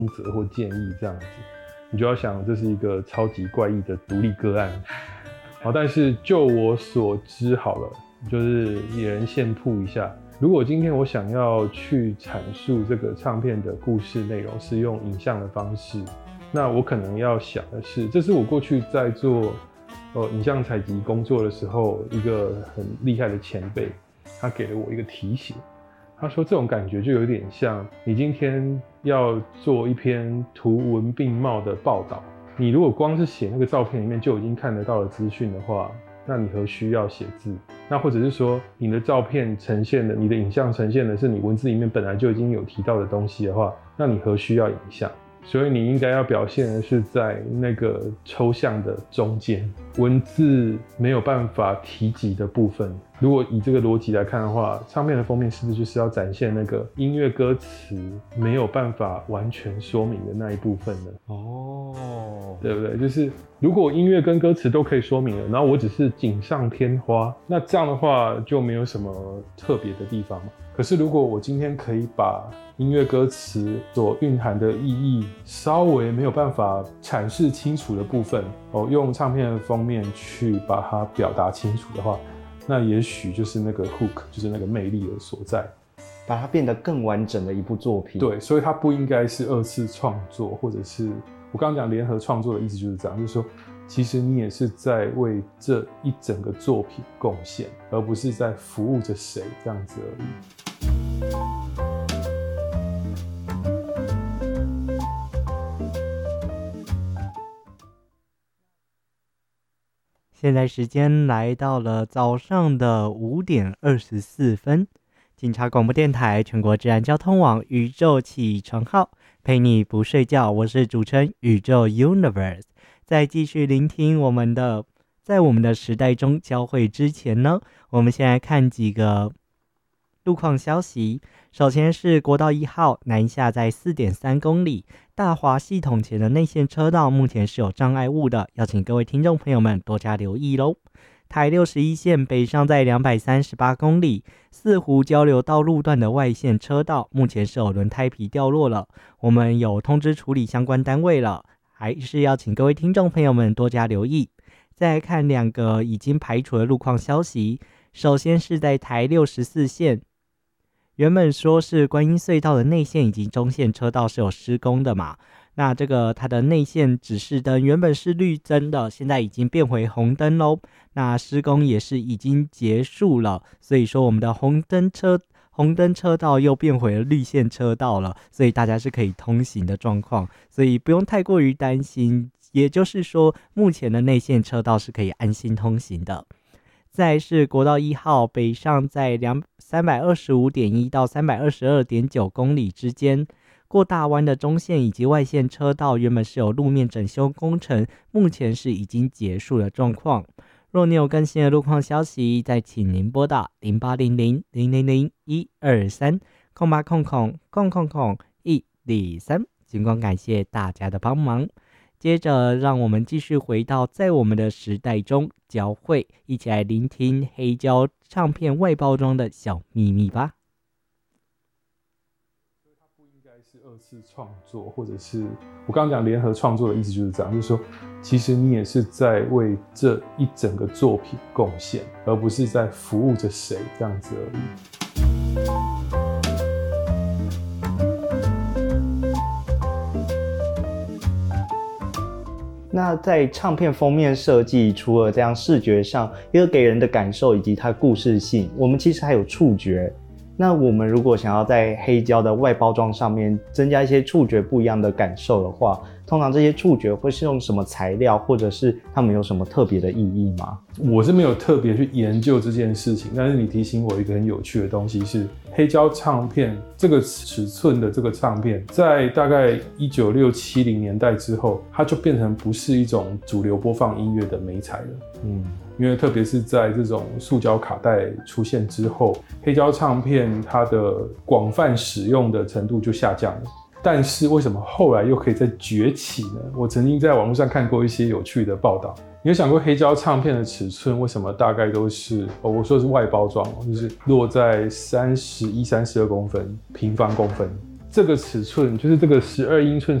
责或建议这样子，你就要想这是一个超级怪异的独立个案。好，但是就我所知好了，就是野人现铺一下，如果今天我想要去阐述这个唱片的故事内容是用影像的方式，那我可能要想的是，这是我过去在做影像采集工作的时候，一个很厉害的前辈，他给了我一个提醒。他说这种感觉就有点像你今天要做一篇图文并茂的报道，你如果光是写那个照片里面就已经看得到的资讯的话，那你何须要写字？那或者是说你的照片呈现的，你的影像呈现的是你文字里面本来就已经有提到的东西的话，那你何须要影像？所以你应该要表现的是在那个抽象的中间，文字没有办法提及的部分。如果以这个逻辑来看的话，唱片的封面是不是就是要展现那个音乐歌词没有办法完全说明的那一部分呢？对不对？就是如果音乐跟歌词都可以说明了，然后我只是锦上添花，那这样的话就没有什么特别的地方嘛。可是如果我今天可以把音乐歌词所蕴含的意义稍微没有办法阐释清楚的部分，用唱片的封面去把它表达清楚的话，那也许就是那个 hook， 就是那个魅力的所在， 把它变得更完整的一部作品。 对，所以它不应该是二次创作，或者是我刚刚讲联合创作的意思就是这样，就是说其实你也是在为这一整个作品贡献，而不是在服务着谁这样子而已。 现在时间来到了早上的5点24分，警察广播电台全国治安交通网宇宙起床号，陪你不睡觉，我是主持人宇宙 Universe。在继续聆听在我们的时代中交汇之前呢，我们先来看几个路况消息。首先是国道1号南下在 4.3 公里，大华系统前的内线车道目前是有障碍物的，要请各位听众朋友们多加留意咯。台61线北上在238公里，四湖交流道路段的外线车道目前是有轮胎皮掉落了，我们有通知处理相关单位了，还是要请各位听众朋友们多加留意。再来看2个已经排除的路况消息，首先是在台64线，原本说是观音隧道的内线以及中线车道是有施工的嘛，那这个它的内线指示灯原本是绿灯的，现在已经变回红灯咯，那施工也是已经结束了，所以说我们的红灯车道又变回了绿线车道了，所以大家是可以通行的状况，所以不用太过于担心，也就是说目前的内线车道是可以安心通行的。再来是国道1号北上在 325.1 到 322.9 公里之间，过大湾的中线以及外线车道原本是有路面整修工程，目前是已经结束的状况。若你有更新的路况消息，再请您拨打0800-000-123 0800-123，尽管感谢大家的帮忙。接着让我们继续回到在我们的时代中交汇，一起来聆听黑胶唱片外包装的小秘密吧。 它不应该是二次创作，或者是我刚刚讲联合创作的意思就是这样，就是说其实你也是在为这一整个作品贡献，而不是在服务着谁这样子而已。 那在唱片封面设计，除了这样视觉上一个给人的感受以及它故事性，我们其实还有触觉。那我们如果想要在黑胶的外包装上面增加一些触觉不一样的感受的话，通常这些触觉会是用什么材料，或者是它们有什么特别的意义吗？ 我是没有特别去研究这件事情，但是你提醒我一个很有趣的东西是，黑胶唱片这个尺寸的这个唱片，在大概1960、70年代之后，它就变成不是一种主流播放音乐的媒材了。因为特别是在这种塑胶卡带出现之后，黑胶唱片它的广泛使用的程度就下降了。但是为什么后来又可以再崛起呢？我曾经在网络上看过一些有趣的报道。你有想过黑胶唱片的尺寸为什么大概都是我说的是外包装，就是落在31、32公分平方公分这个尺寸，就是这个12英寸